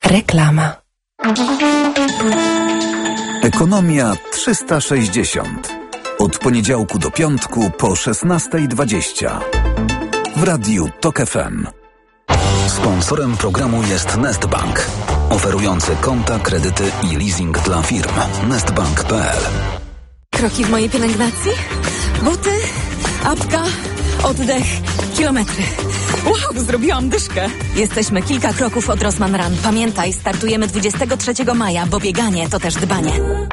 Reklama. Ekonomia 360. Od poniedziałku do piątku po 16:20. W radiu TOK FM. Sponsorem programu jest Nestbank, oferujący konta, kredyty i leasing dla firm. Nestbank.pl. Kroki w mojej pielęgnacji? Buty, apka, oddech, kilometry. Wow, zrobiłam dyszkę. Jesteśmy kilka kroków od Rossmann Run. Pamiętaj, startujemy 23 maja, bo bieganie to też dbanie.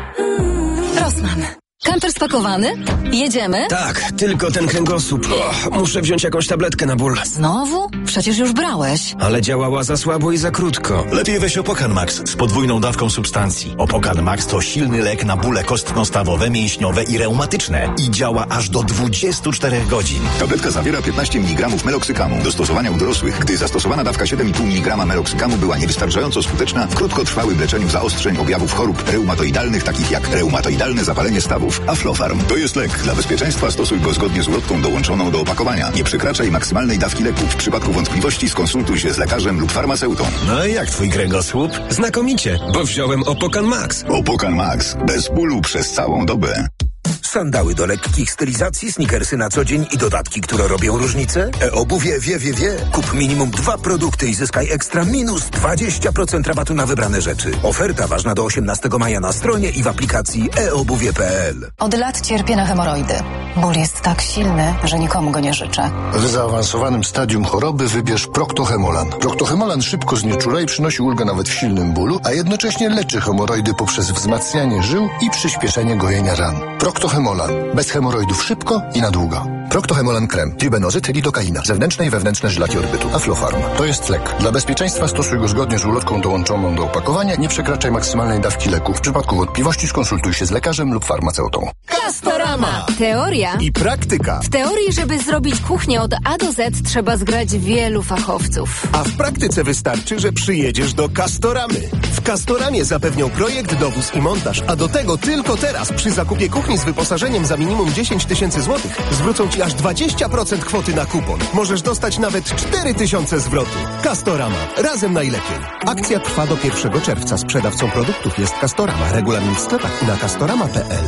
Rossmann. Kamper spakowany? Jedziemy? Tak, tylko ten kręgosłup. Muszę wziąć jakąś tabletkę na ból. Znowu? Przecież już brałeś. Ale działała za słabo i za krótko. Lepiej weź Opokan Max z podwójną dawką substancji. Opokan Max to silny lek na bóle kostno-stawowe, mięśniowe i reumatyczne. I działa aż do 24 godzin. Tabletka zawiera 15 mg meloksykamu do stosowania u dorosłych. Gdy zastosowana dawka 7,5 mg meloksykamu była niewystarczająco skuteczna w krótkotrwałym leczeniu zaostrzeń objawów chorób reumatoidalnych, takich jak reumatoidalne zapalenie stawów. Aflofarm to jest lek. Dla bezpieczeństwa stosuj go zgodnie z ulotką dołączoną do opakowania. Nie przekraczaj maksymalnej dawki leku. W przypadku wątpliwości skonsultuj się z lekarzem lub farmaceutą. No i jak twój kręgosłup? Znakomicie, bo wziąłem Opokan Max. Opokan Max. Bez bólu przez całą dobę. Sandały do lekkich stylizacji, sneakersy na co dzień i dodatki, które robią różnicę? E-obuwie wie. Kup minimum 2 produkty i zyskaj ekstra minus 20% rabatu na wybrane rzeczy. Oferta ważna do 18 maja na stronie i w aplikacji eobuwie.pl. Od lat cierpię na hemoroidy. Ból jest tak silny, że nikomu go nie życzę. W zaawansowanym stadium choroby wybierz Proctohemolan. Proctohemolan szybko znieczula i przynosi ulgę nawet w silnym bólu, a jednocześnie leczy hemoroidy poprzez wzmacnianie żył i przyspieszenie gojenia ran. Proctohemolan. Bez hemoroidów szybko i na długo. Proctohemolan krem, tribenozyt, lidokaina, zewnętrzne i wewnętrzne żylaki orbytu. Aflofarm. To jest lek. Dla bezpieczeństwa stosuj go zgodnie z ulotką dołączoną do opakowania. Nie przekraczaj maksymalnej dawki leku. W przypadku wątpliwości skonsultuj się z lekarzem lub farmaceutą. Castorama. Teoria I praktyka. W teorii, żeby zrobić kuchnię od A do Z, trzeba zgrać wielu fachowców. A w praktyce wystarczy, że przyjedziesz do Castoramy. W Castoramie zapewnią projekt, dowóz i montaż, a do tego tylko teraz przy zakupie kuchni z wyposażeniem za minimum 10 000 złotych zwrócą Ci aż 20% kwoty na kupon. Możesz dostać nawet 4 000 zwrotu. Castorama. Razem najlepiej. Akcja trwa do 1 czerwca. Sprzedawcą produktów jest Castorama. Regulamin w sklepach i na castorama.pl.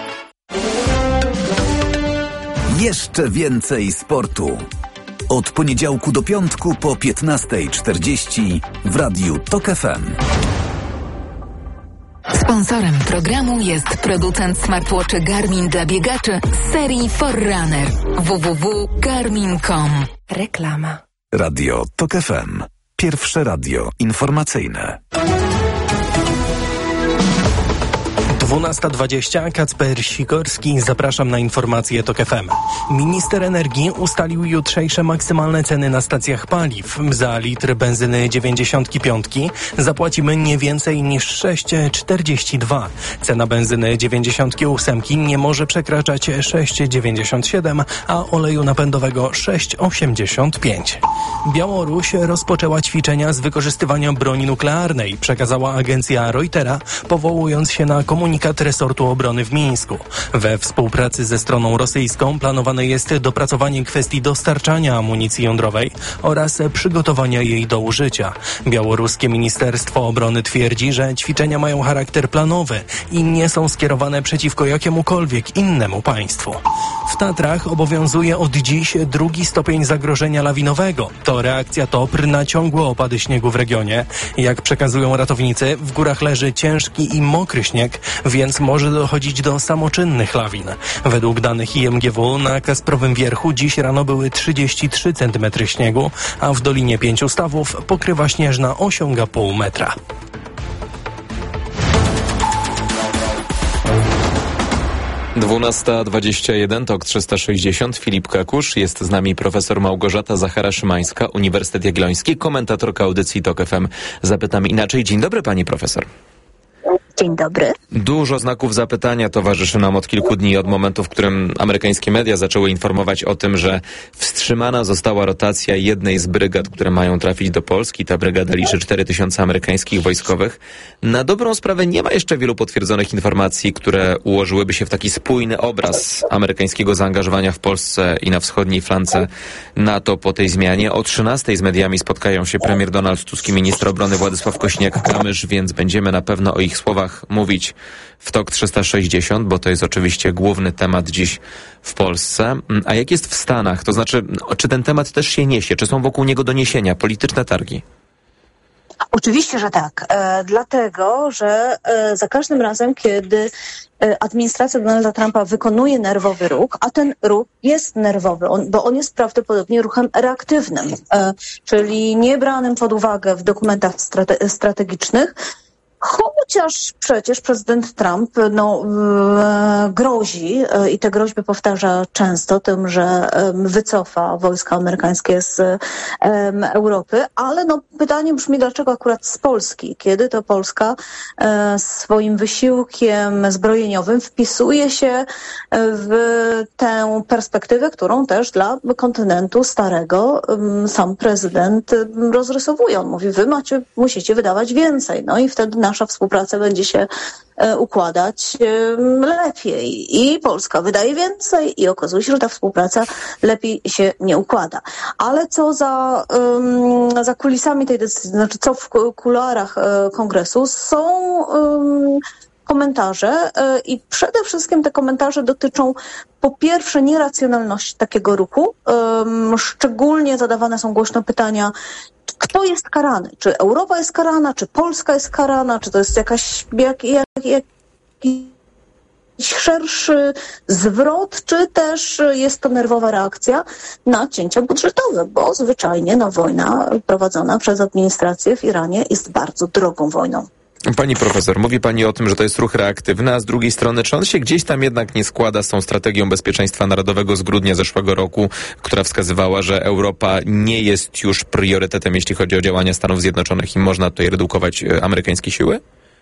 Jeszcze więcej sportu. Od poniedziałku do piątku po 15:40 w radiu TOK FM. Sponsorem programu jest producent smartwatchy Garmin dla biegaczy z serii Forerunner. www.garmin.com. Reklama. Radio TOK FM. Pierwsze radio informacyjne. 12:20, Kacper Sikorski, zapraszam na informacje TOK FM. Minister energii ustalił jutrzejsze maksymalne ceny na stacjach paliw. Za litr benzyny 95 zapłacimy nie więcej niż 6,42. Cena benzyny 98 nie może przekraczać 6,97, a oleju napędowego 6,85. Białoruś rozpoczęła ćwiczenia z wykorzystywania broni nuklearnej, przekazała agencja Reutera, powołując się na komunikat resortu obrony w Mińsku. We współpracy ze stroną rosyjską planowane jest dopracowanie kwestii dostarczania amunicji jądrowej oraz przygotowania jej do użycia. Białoruskie Ministerstwo Obrony twierdzi, że ćwiczenia mają charakter planowy i nie są skierowane przeciwko jakiemukolwiek innemu państwu. W Tatrach obowiązuje od dziś 2. stopień zagrożenia lawinowego. To reakcja TOPR na ciągłe opady śniegu w regionie. Jak przekazują ratownicy, w górach leży ciężki i mokry śnieg, więc może dochodzić do samoczynnych lawin. Według danych IMGW na Kasprowym Wierchu dziś rano były 33 cm śniegu, a w Dolinie Pięciu Stawów pokrywa śnieżna osiąga pół metra. Dwunasta 21, TOK 360, Filip Kakusz, jest z nami profesor Małgorzata Zachara-Szymańska, Uniwersytet Jagielloński, komentatorka audycji TOK FM. Zapytam inaczej. Dzień dobry, pani profesor. Dzień dobry. Dużo znaków zapytania towarzyszy nam od kilku dni, od momentu, w którym amerykańskie media zaczęły informować o tym, że wstrzymana została rotacja jednej z brygad, które mają trafić do Polski. Ta brygada liczy 4000 amerykańskich wojskowych. Na dobrą sprawę nie ma jeszcze wielu potwierdzonych informacji, które ułożyłyby się w taki spójny obraz amerykańskiego zaangażowania w Polsce i na wschodniej flance NATO po tej zmianie. O 13:00 z mediami spotkają się premier Donald Tusk i minister obrony Władysław Kośniak-Kamysz, więc będziemy na pewno o ich słowach mówić w TOK 360, bo to jest oczywiście główny temat dziś w Polsce. A jak jest w Stanach? To znaczy, czy ten temat też się niesie? Czy są wokół niego doniesienia, polityczne targi? Oczywiście, że tak. Dlatego, że za każdym razem, kiedy administracja Donalda Trumpa wykonuje nerwowy ruch, a ten ruch jest nerwowy, bo on jest prawdopodobnie ruchem reaktywnym, czyli nie branym pod uwagę w dokumentach strategicznych, chociaż przecież prezydent Trump grozi i te groźby powtarza często tym, że wycofa wojska amerykańskie z Europy, ale pytanie brzmi, dlaczego akurat z Polski, kiedy to Polska swoim wysiłkiem zbrojeniowym wpisuje się w tę perspektywę, którą też dla kontynentu starego sam prezydent rozrysowuje. On mówi, wy musicie wydawać więcej, i wtedy nasza współpraca będzie się układać lepiej. I Polska wydaje więcej i okazuje się, że ta współpraca lepiej się nie układa. Ale co za kulisami tej decyzji, znaczy co w kuluarach kongresu, są komentarze i przede wszystkim te komentarze dotyczą po pierwsze nieracjonalności takiego ruchu. Szczególnie zadawane są głośno pytania, kto jest karany? Czy Europa jest karana? Czy Polska jest karana? Czy to jest jakiś szerszy zwrot? Czy też jest to nerwowa reakcja na cięcia budżetowe? Bo zwyczajnie wojna prowadzona przez administrację w Iranie jest bardzo drogą wojną. Pani profesor, mówi pani o tym, że to jest ruch reaktywny, a z drugiej strony, czy on się gdzieś tam jednak nie składa z tą strategią bezpieczeństwa narodowego z grudnia zeszłego roku, która wskazywała, że Europa nie jest już priorytetem, jeśli chodzi o działania Stanów Zjednoczonych i można tutaj redukować amerykańskie siły?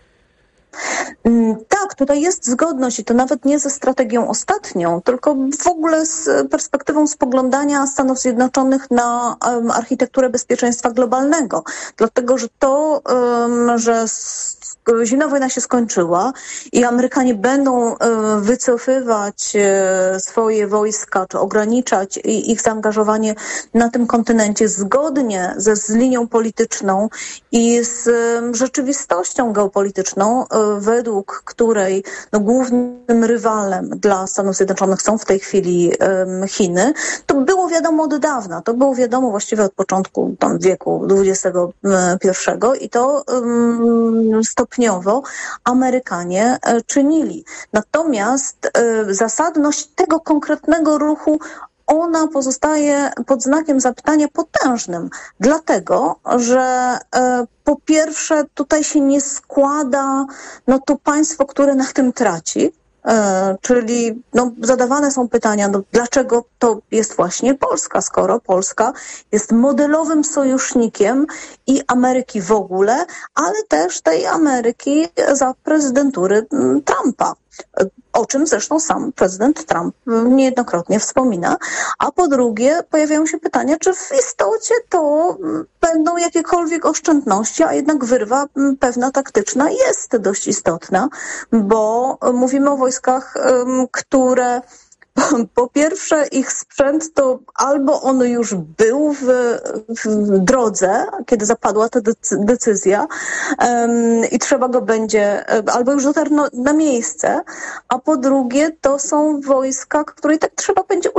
Tak, tutaj jest zgodność i to nawet nie ze strategią ostatnią, tylko w ogóle z perspektywą spoglądania Stanów Zjednoczonych na architekturę bezpieczeństwa globalnego. Dlatego, że to, że zimna wojna się skończyła i Amerykanie będą wycofywać swoje wojska, czy ograniczać ich zaangażowanie na tym kontynencie zgodnie z linią polityczną i z rzeczywistością geopolityczną, według której głównym rywalem dla Stanów Zjednoczonych są w tej chwili Chiny, to było wiadomo od dawna. To było wiadomo właściwie od początku wieku XXI i to stopniowo Amerykanie czynili. Natomiast zasadność tego konkretnego ruchu ona pozostaje pod znakiem zapytania potężnym, dlatego, że po pierwsze tutaj się nie składa to państwo, które na tym traci, czyli zadawane są pytania, dlaczego to jest właśnie Polska, skoro Polska jest modelowym sojusznikiem i Ameryki w ogóle, ale też tej Ameryki za prezydentury Trumpa. O czym zresztą sam prezydent Trump niejednokrotnie wspomina. A po drugie pojawiają się pytania, czy w istocie to będą jakiekolwiek oszczędności, a jednak wyrwa pewna taktyczna jest dość istotna, bo mówimy o wojskach, które po pierwsze ich sprzęt to albo on już był w drodze, kiedy zapadła ta decyzja i trzeba go będzie, albo już dotarł na miejsce, a po drugie to są wojska, które i tak trzeba będzie